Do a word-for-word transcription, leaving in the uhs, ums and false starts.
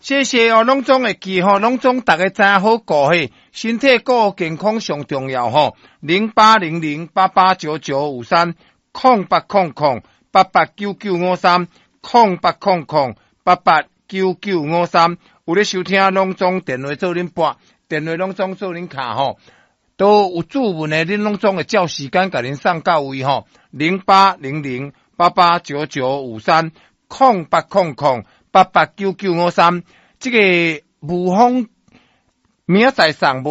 谢谢哦，拢总会记吼，拢总大家知影好顾嘿，身体顾健康上重要吼。零八零零八八九九五三空八空空八八九九五三空八空空八八九九五三，有咧收听拢总电话做恁拨，电话拢总做恁卡吼，都有注文的，恁拢总会照时间甲恁送到位吼。零八零零八八九九五三空八空空八八九九五三，这个无风明仔载送。